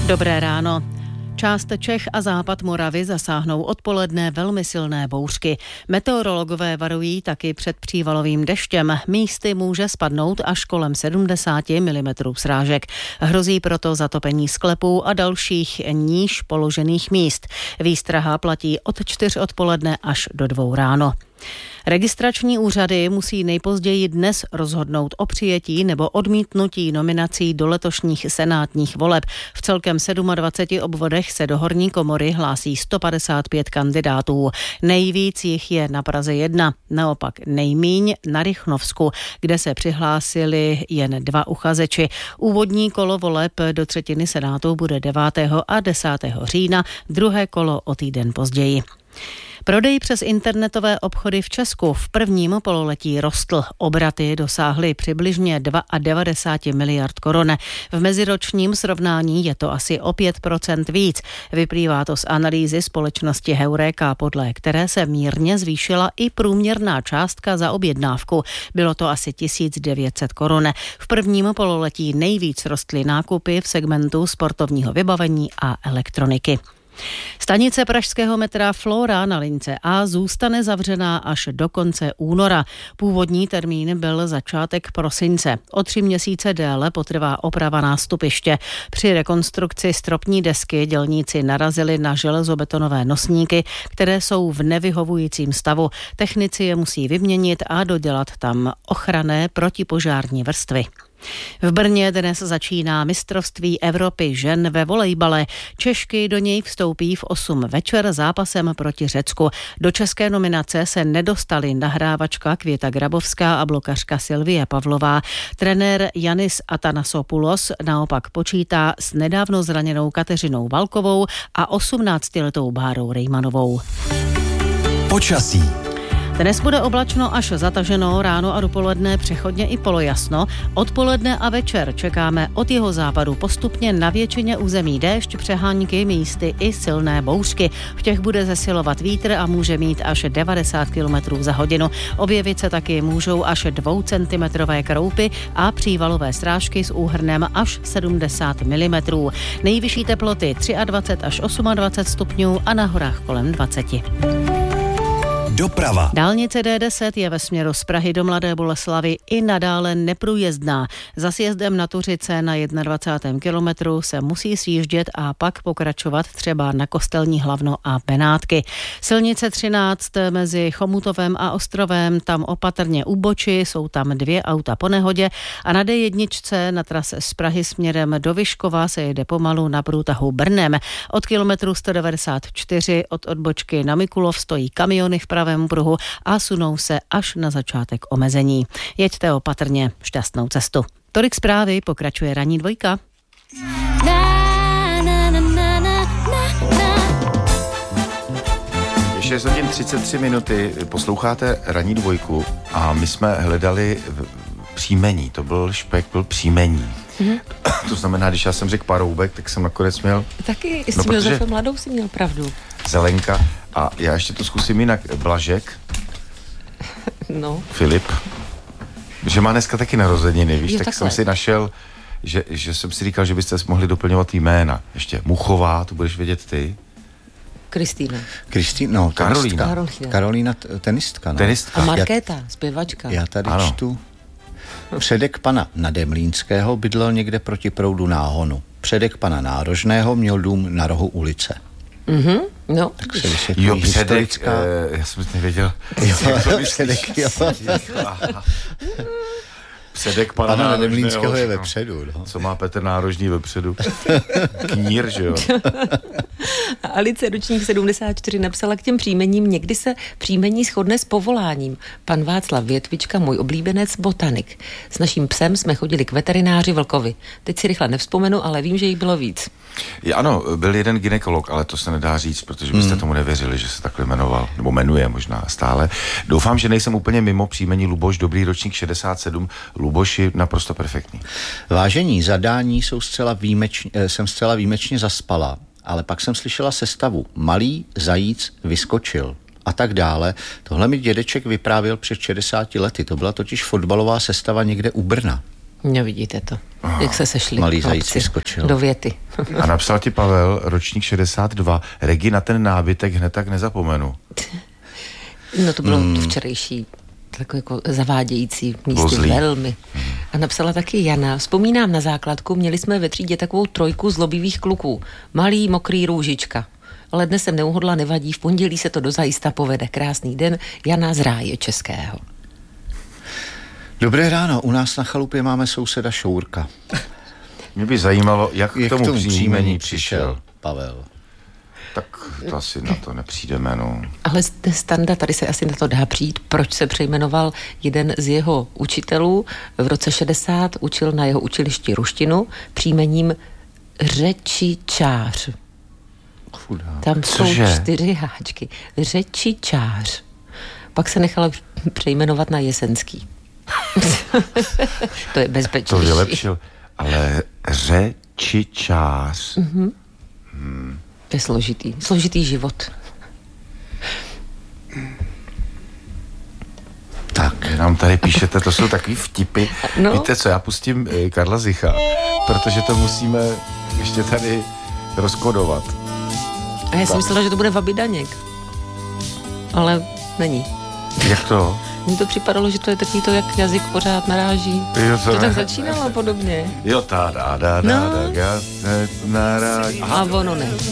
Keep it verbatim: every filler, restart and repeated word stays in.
Dobré ráno. Část Čech a západ Moravy zasáhnou odpoledne velmi silné bouřky. Meteorologové varují taky před přívalovým deštěm. Místy může spadnout až kolem sedmdesát milimetrů srážek. Hrozí proto zatopení sklepů a dalších níž položených míst. Výstraha platí od čtyř odpoledne až do dvou ráno. Registrační úřady musí nejpozději dnes rozhodnout o přijetí nebo odmítnutí nominací do letošních senátních voleb. V celkem dvaceti sedmi obvodech se do horní komory hlásí sto padesát pět kandidátů. Nejvíc jich je na Praze jedna, naopak nejmíň na Rychnovsku, kde se přihlásili jen dva uchazeči. Úvodní kolo voleb do třetiny senátu bude devátého a desátého října, druhé kolo o týden později. Prodej přes internetové obchody v Česku v prvním pololetí rostl. Obraty dosáhly přibližně devadesát dva miliard korun. V meziročním srovnání je to asi o pět procent víc. Vyplývá to z analýzy společnosti Heureka, podle které se mírně zvýšila i průměrná částka za objednávku. Bylo to asi tisíc devět set korun. V prvním pololetí nejvíc rostly nákupy v segmentu sportovního vybavení a elektroniky. Stanice pražského metra Flora na lince A zůstane zavřená až do konce února. Původní termín byl začátek prosince. O tři měsíce déle potrvá oprava nástupiště. Při rekonstrukci stropní desky dělníci narazili na železobetonové nosníky, které jsou v nevyhovujícím stavu. Technici je musí vyměnit a dodělat tam ochranné protipožární vrstvy. V Brně dnes začíná mistrovství Evropy žen ve volejbale. Češky do něj vstoupí v osm večer zápasem proti Řecku. Do české nominace se nedostali nahrávačka Květa Grabovská a blokařka Silvie Pavlová. Trenér Yannis Atanasopoulos naopak počítá s nedávno zraněnou Kateřinou Valkovou a osmnáctiletou Bárou Rejmanovou. Počasí. Dnes bude oblačno až zataženo, ráno a dopoledne přechodně i polojasno. Odpoledne a večer čekáme od jeho západu postupně na většině území déšť, přehánky, místy i silné bouřky. V těch bude zesilovat vítr a může mít až devadesát kilometrů za hodinu. Objevit se taky můžou až dvoucentimetrové kroupy a přívalové srážky s úhrnem až sedmdesát milimetrů. Nejvyšší teploty dvacet tři až dvacet osm stupňů a na horách kolem dvacet. Doprava. Dálnice D deset je ve směru z Prahy do Mladé Boleslavi i nadále neprůjezdná. Za sjezdem na Tuřice na dvacátém prvním kilometru se musí sjíždět a pak pokračovat třeba na Kostelní Hlavno a Benátky. Silnice třináct mezi Chomutovem a Ostrovem, tam opatrně u Boči, jsou tam dvě auta po nehodě a na D jedna na trase z Prahy směrem do Vyškova se jede pomalu na průtahu Brnem. Od kilometru sto devadesát čtyři od odbočky na Mikulov stojí kamiony v pravém pruhu a sunou se až na začátek omezení. Jeďte opatrně, šťastnou cestu. Tolik zprávy, pokračuje ranní dvojka. Je šest hodin třicet tři minuty, posloucháte ranní dvojku a my jsme hledali příjmení, to byl špek, byl příjmení. Mm-hmm. To znamená, když já jsem řekl Paroubek, tak jsem nakonec měl... Taky s no, Josefem Mladou si měl pravdu. Zelenka a já ještě to zkusím jinak. Blažek. No. Filip. Že má dneska taky narozeniny, víš, jo, tak takhle. jsem si našel, že, že jsem si říkal, že byste mohli doplňovat jména. Ještě Muchová, to budeš vědět ty. Kristýna. Kristýna, no, Karolína. Karolína. Karolína, tenistka. No. Tenistka. A Markéta, já, zpěvačka. Já tady ano. čtu. Předek pana Nademlínského bydlel někde proti proudu Náhonu. Předek pana Nárožného měl dům na rohu ulice. Mhm, no. Tak se vysvětlí Jo, předek, historická... eh, já jsem nevěděl. Jo, předek, jo. Předek pana, Pana Nárožného Nademlínského je no. vepředu. No. Co má Petr Nárožný vepředu? Knír, že jo? A Alice ročník sedmdesát čtyři napsala k těm příjmením, někdy se příjmení shodne s povoláním. Pan Václav Větvička, můj oblíbenec, botanik. S naším psem jsme chodili k veterináři Vlkovi. Teď si rychle nevzpomenu, ale vím, že jich bylo víc. Ja, ano, byl jeden gynekolog, ale to se nedá říct, protože byste hmm. tomu nevěřili, že se takhle jmenoval, nebo jmenuje možná stále. Doufám, že nejsem úplně mimo příjmení Luboš, dobrý ročník šedesát sedm. Luboši naprosto perfektní. Vážení, zadání jsou zcela výjimečně, jsem zcela výjimečně zaspala, ale pak jsem slyšela sestavu. Malý zajíc vyskočil a tak dále. Tohle mi dědeček vyprávěl před šedesáti lety. To byla totiž fotbalová sestava někde u Brna. No vidíte to, jak se sešli. Malý zajíc chlapci vyskočil. do věty. A napsal ti Pavel, ročník šedesát dva, Regi, na ten nábytek hned tak nezapomenu. No to bylo Hmm. to včerejší, takový jako zavádějící Bylo místy zlý. velmi. A napsala taky Jana, vzpomínám na základku, měli jsme ve třídě takovou trojku zlobivých kluků. Malý, mokrý růžička. Ale dnes jsem neuhodla, nevadí, v pondělí se to dozajista povede. Krásný den, Jana z Ráje Českého. Dobré ráno, u nás na chalupě máme souseda Šourka. Mě by zajímalo, jak Jak k tomu příjmení přišel. Pavel. Tak to asi na to nepřijdeme, no. Ale zde Standa, tady se asi na to dá přijít, proč se přejmenoval jeden z jeho učitelů. V roce šedesát učil na jeho učilišti ruštinu příjmením řečičář. Chudá. Tam Cože? jsou čtyři háčky. Řečičář. Pak se nechala přejmenovat na Jesenský. To je To bezpečnější. vylepšil. Ale řečičář. To je složitý. Složitý život. Tak. Vy nám tady píšete, to jsou takový vtipy. No. Víte co, já pustím eh, Karla Zicha, protože to musíme ještě tady rozkodovat. A já jsem myslela, že to bude Vabidaněk. Ale není. Jak to? Mně to připadalo, že to je takový to, jak jazyk pořád naráží. Jo, To tak ne- začínalo podobně. Jo, ta da da da No. da ga, ne- naráž- A ono ne.